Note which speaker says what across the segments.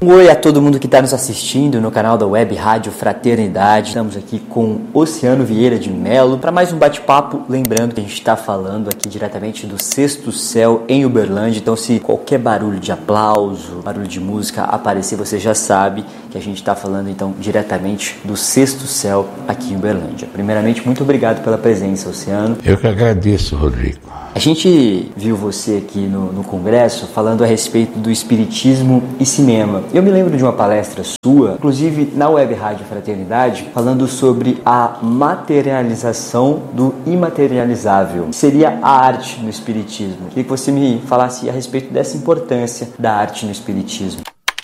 Speaker 1: Um oi a todo mundo que está nos assistindo no canal da Web Rádio Fraternidade. Estamos aqui com Oceano Vieira de Mello para mais um bate-papo. Lembrando que a gente está falando aqui diretamente do Sexto Céu em Uberlândia. Então, se qualquer barulho de aplauso, barulho de música aparecer, você já sabe que a gente está falando então diretamente do Sexto Céu aqui em Uberlândia. Primeiramente, muito obrigado pela presença, Oceano.
Speaker 2: Eu que agradeço, Rodrigo.
Speaker 1: A gente viu você aqui no congresso falando a respeito do espiritismo e cinema. Eu me lembro de uma palestra sua, inclusive na Web Rádio Fraternidade, falando sobre a materialização do imaterializável, que seria a arte no espiritismo. Queria que você me falasse a respeito dessa importância da arte no espiritismo.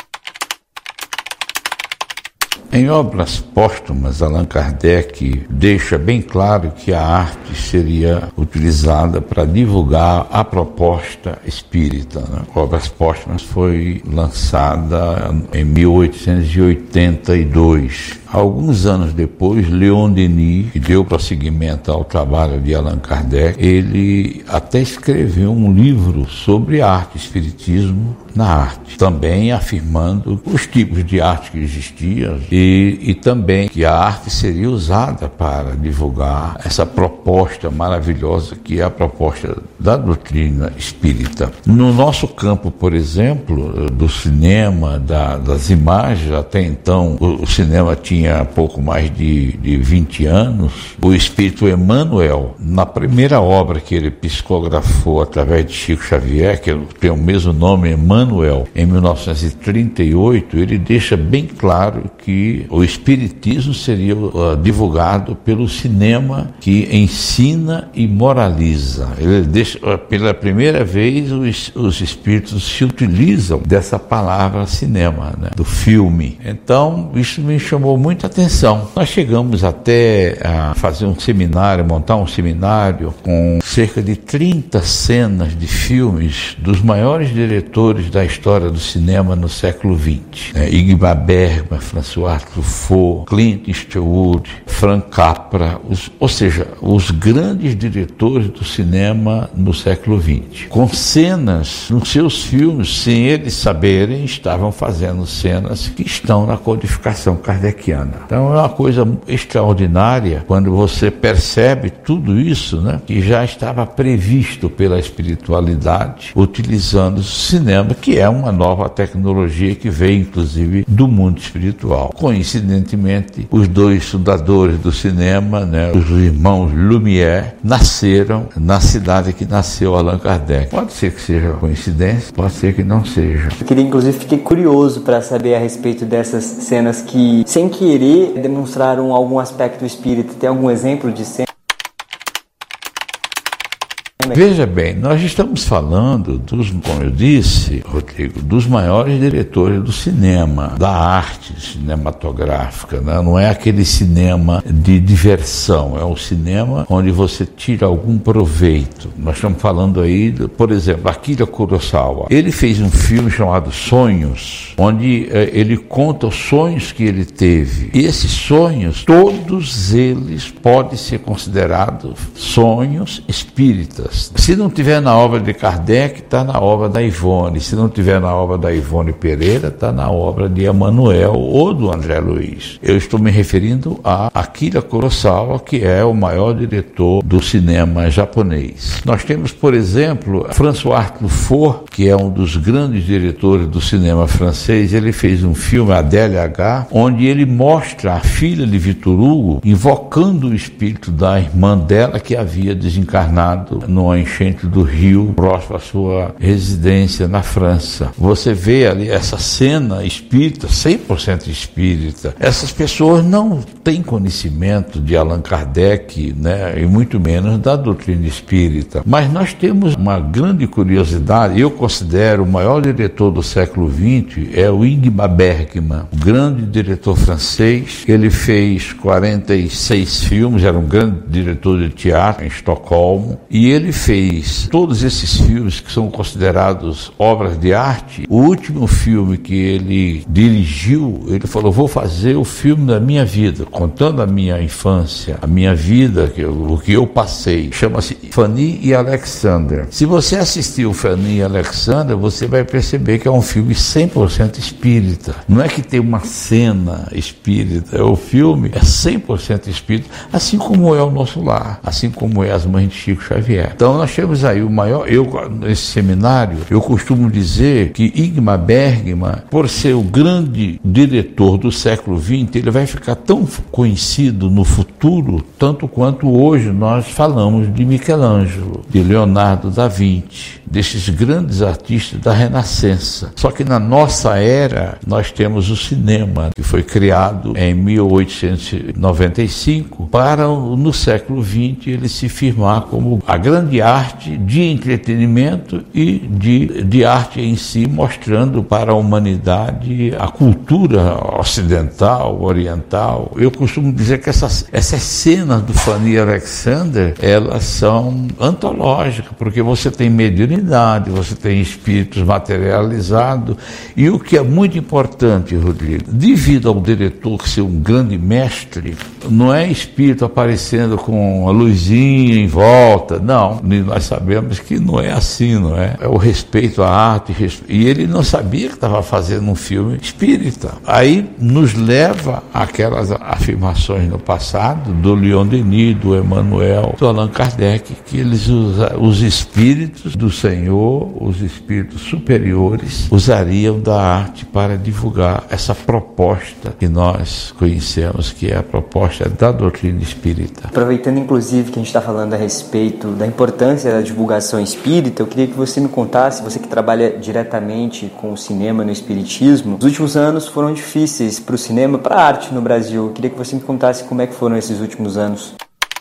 Speaker 2: Em obras póstumas, Allan Kardec deixa bem claro que a arte seria utilizada para divulgar a proposta espírita. Obras póstumas foi lançada em 1882. Alguns anos depois, Leon Denis, que deu prosseguimento ao trabalho de Allan Kardec, ele até escreveu um livro sobre arte, espiritismo na arte, também afirmando os tipos de arte que existiam e também que a arte seria usada para divulgar essa proposta maravilhosa que é a proposta da doutrina espírita. No nosso campo, por exemplo, do cinema, das imagens, até então o cinema tinha pouco mais de 20 anos, o espírito Emmanuel, na primeira obra que ele psicografou através de Chico Xavier, que tem o mesmo nome, Emmanuel, em 1938, ele deixa bem claro que o espiritismo seria divulgado pelo cinema que ensina e moraliza. Ele deixa, pela primeira vez, os espíritos se utilizam dessa palavra cinema, né, do filme. Então, isso me chamou muita atenção. Nós chegamos até a fazer um seminário, montar um seminário com cerca de 30 cenas de filmes dos maiores diretores da história do cinema no século XX. Ingmar Bergman, François Truffaut, Clint Eastwood, Frank Capra, ou seja, os grandes diretores do cinema no século XX. Com cenas nos seus filmes, sem eles saberem, estavam fazendo cenas que estão na codificação kardeciana. Então é uma coisa extraordinária quando você percebe tudo isso, né, que já estava previsto pela espiritualidade, utilizando o cinema, que é uma nova tecnologia que veio inclusive do mundo espiritual. Coincidentemente, os dois fundadores do cinema, né, os irmãos Lumière, nasceram na cidade que nasceu Allan Kardec. Pode ser que seja coincidência, pode ser que não seja.
Speaker 1: Eu queria, inclusive, fiquei curioso para saber a respeito dessas cenas que, sem querer, demonstraram algum aspecto espírita. Tem algum exemplo de cena?
Speaker 2: Veja bem, nós estamos falando como eu disse, Rodrigo, dos maiores diretores do cinema, da arte cinematográfica, né? Não é aquele cinema de diversão, é um cinema onde você tira algum proveito. Nós estamos falando aí, por exemplo, Akira Kurosawa. Ele fez um filme chamado Sonhos, onde ele conta os sonhos que ele teve. E esses sonhos, todos eles podem ser considerados sonhos espíritas. Se não tiver na obra de Kardec, está na obra da Ivone. Se não tiver na obra da Ivone Pereira, está na obra de Emmanuel ou do André Luiz. Eu estou me referindo a Akira Kurosawa, que é o maior diretor do cinema japonês. Nós temos, por exemplo, François Truffaut, que é um dos grandes diretores do cinema francês. Ele fez um filme, Adèle H., onde ele mostra a filha de Victor Hugo invocando o espírito da irmã dela que havia desencarnado numa enchente do rio, próximo à sua residência na França. Você vê ali essa cena espírita, 100% espírita. Essas pessoas não têm conhecimento de Allan Kardec, né, e muito menos da doutrina espírita. Mas nós temos uma grande curiosidade. Eu considero o maior diretor do século XX é o Ingmar Bergman, o grande diretor francês. Ele fez 46 filmes, era um grande diretor de teatro em Estocolmo, e ele fez todos esses filmes que são considerados obras de arte, o último filme que ele dirigiu, ele falou: vou fazer o filme da minha vida, contando a minha infância, a minha vida, o que eu passei. Chama-se Fanny e Alexander. Se você assistiu Fanny e Alexander, você vai perceber que é um filme 100% espírita. Não é que tem uma cena espírita, o filme é 100% espírita, assim como é o Nosso Lar, assim como é As Mães de Chico Xavier. Então nós temos aí o maior, nesse seminário, eu costumo dizer que Ingmar Bergman, por ser o grande diretor do século XX, ele vai ficar tão conhecido no futuro, tanto quanto hoje nós falamos de Michelangelo, de Leonardo da Vinci, desses grandes artistas da Renascença. Só que na nossa era, nós temos o cinema, que foi criado em 1895, para no século XX ele se firmar como a grande arte de entretenimento e de arte em si, mostrando para a humanidade a cultura ocidental, oriental. Eu costumo dizer que essas cenas do Fanny e Alexander, elas são antológicas, porque você tem mediunidade, você tem espíritos materializados, e o que é muito importante, Rodrigo, devido ao diretor ser um grande mestre, não é espírito aparecendo com a luzinha em volta, não, nós sabemos que não é assim, não é? É o respeito à arte, e ele não sabia que estava fazendo um filme espírita. Aí nos leva àquelas afirmações no passado do Leon Denis, do Emmanuel, do Allan Kardec, que eles os espíritos do Senhor, os espíritos superiores, usariam da arte para divulgar essa proposta que nós conhecemos, que é a proposta da doutrina espírita.
Speaker 1: Aproveitando inclusive que a gente está falando a respeito da importância da divulgação espírita, eu queria que você me contasse, você que trabalha diretamente com o cinema no espiritismo, os últimos anos foram difíceis para o cinema, para a arte no Brasil. Eu queria que você me contasse como é que foram esses últimos anos.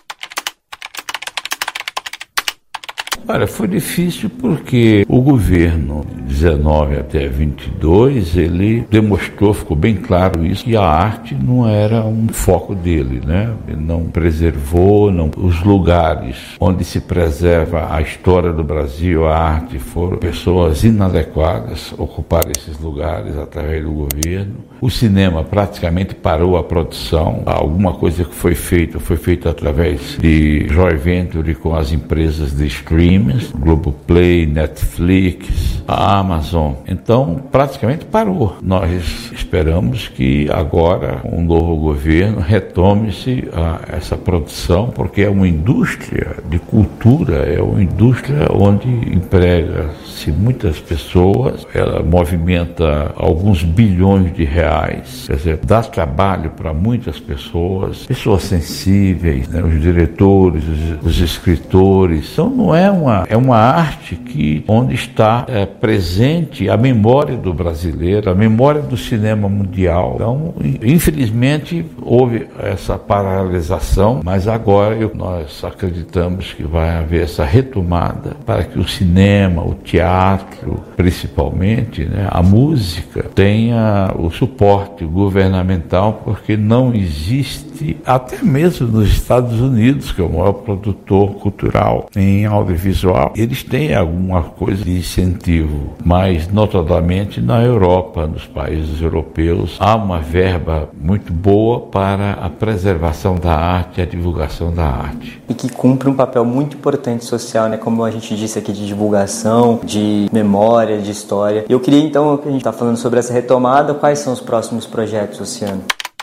Speaker 2: Olha, foi difícil porque o governo, de 19 até 22, ele demonstrou, ficou bem claro isso, que a arte não era um foco dele, né? Ele não preservou, os lugares onde se preserva a história do Brasil, a arte, foram pessoas inadequadas ocupar esses lugares através do governo. O cinema praticamente parou a produção. Alguma coisa que foi feita através de joint venture com as empresas de streaming, Globoplay, Netflix, a Amazon. Então, praticamente parou. Nós esperamos que agora, com um novo governo, retome-se essa produção, porque é uma indústria de cultura, é uma indústria onde emprega-se muitas pessoas, ela movimenta alguns bilhões de reais, quer dizer, dá trabalho para muitas pessoas sensíveis, né? Os diretores, os escritores. Então, não é uma arte onde está presente a memória do brasileiro, a memória do cinema mundial. Então, infelizmente, houve essa paralisação, mas agora nós acreditamos que vai haver essa retomada para que o cinema, o teatro, principalmente, né, a música, tenha o suporte governamental, porque não existe, até mesmo nos Estados Unidos, que é o maior produtor cultural em audiovisual, eles têm alguma coisa de incentivo, mas notadamente na Europa, nos países europeus, há uma verba muito boa para a preservação da arte e a divulgação da arte.
Speaker 1: E que cumpre um papel muito importante social, né? Como a gente disse aqui, de divulgação, de memória, de história. Eu queria então, que a gente está falando sobre essa retomada, quais são os próximos projetos, Oceano?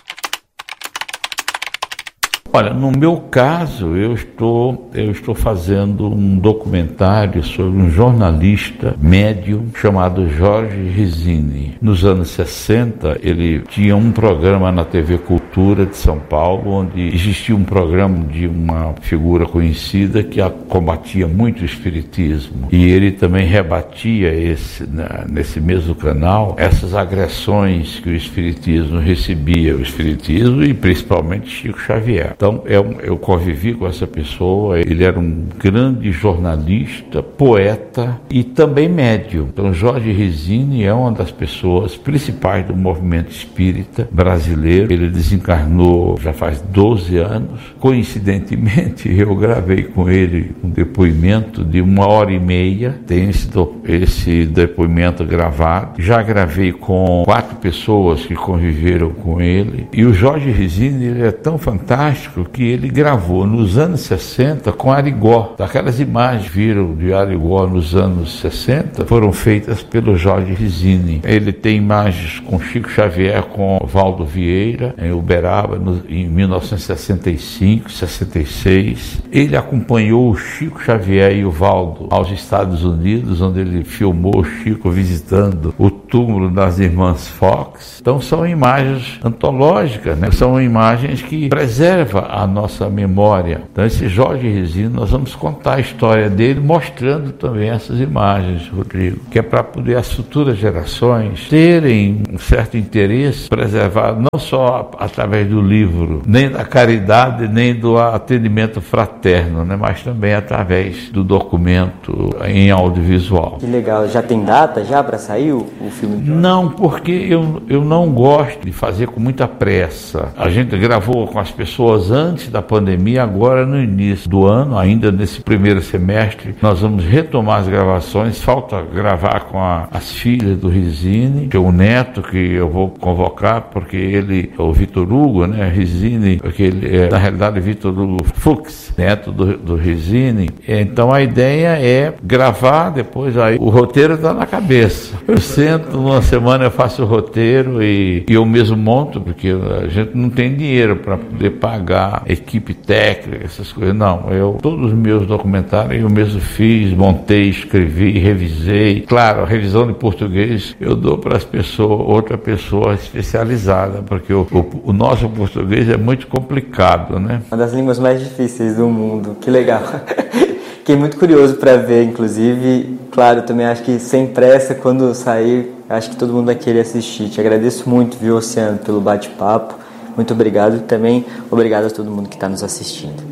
Speaker 2: Olha, no meu caso, eu estou fazendo um documentário sobre um jornalista médium chamado Jorge Risini. Nos anos 60, ele tinha um programa na TV Cultura de São Paulo, onde existia um programa de uma figura conhecida que combatia muito o espiritismo. E ele também rebatia nesse mesmo canal essas agressões que o espiritismo recebia, o espiritismo e principalmente Chico Xavier. Então, eu convivi com essa pessoa, ele era um grande jornalista, poeta e também médium. Então, Jorge Resini é uma das pessoas principais do movimento espírita brasileiro. Ele desencarnou já faz 12 anos. Coincidentemente, eu gravei com ele um depoimento de 1h30. Tem esse depoimento gravado. Já gravei com 4 pessoas que conviveram com ele. E o Jorge Resini, ele é tão fantástico que ele gravou nos anos 60 com Arigó. Aquelas imagens viram de Arigó nos anos 60 foram feitas pelo Jorge Resini. Ele tem imagens com Chico Xavier, com Valdo Vieira, em Uberaba, em 1965, 66. Ele acompanhou o Chico Xavier e o Valdo aos Estados Unidos, onde ele filmou o Chico visitando o túmulo das irmãs Fox. Então são imagens antológicas, né? São imagens que preservam a nossa memória. Então esse Jorge Resini, nós vamos contar a história dele, mostrando também essas imagens, Rodrigo, que é para poder as futuras gerações terem um certo interesse, preservar não só através do livro, nem da caridade, nem do atendimento fraterno, né? Mas também através do documento em audiovisual.
Speaker 1: Que legal. Já tem data já para sair o filme?
Speaker 2: Não, porque eu não gosto de fazer com muita pressa. A gente gravou com as pessoas antes da pandemia, agora no início do ano, ainda nesse primeiro semestre, nós vamos retomar as gravações. Falta gravar com as filhas do Resini, que é o neto que eu vou convocar, porque ele é o Vitor Hugo, né? Resini, porque ele é, na realidade, Vitor Hugo Fux, neto do Resini. Então a ideia é gravar, depois aí o roteiro está na cabeça. Eu sento, numa semana eu faço o roteiro e eu mesmo monto, porque a gente não tem dinheiro para poder pagar equipe técnica, essas coisas. Não, todos os meus documentários eu mesmo fiz, montei, escrevi, revisei. Claro, a revisão de português eu dou para as pessoas, outra pessoa especializada, porque o nosso português é muito complicado, né?
Speaker 1: Uma das línguas mais difíceis do mundo. Que legal. Fiquei muito curioso para ver, inclusive. Claro, também acho que sem pressa, quando sair, acho que todo mundo vai querer assistir. Te agradeço muito, viu, Oceano, pelo bate-papo. Muito obrigado e também obrigado a todo mundo que está nos assistindo.